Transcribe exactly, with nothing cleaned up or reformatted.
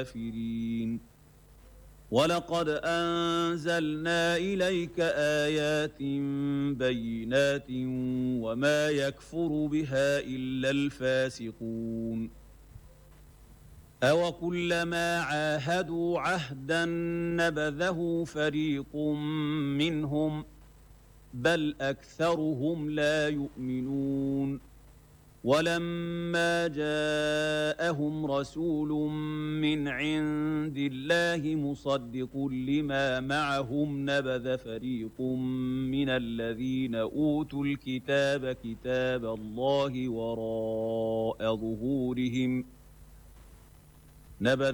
الكافرين ولقد أنزلنا إليك آيات بينات وما يكفر بها إلا الفاسقون أوكلما عاهدوا عهدا نبذه فريق منهم بل أكثرهم لا يؤمنون ولما جاءهم رسول من عند الله مصدق لما معهم نبذ فريق من الذين أوتوا الكتاب كتاب الله وراء ظهورهم نبذ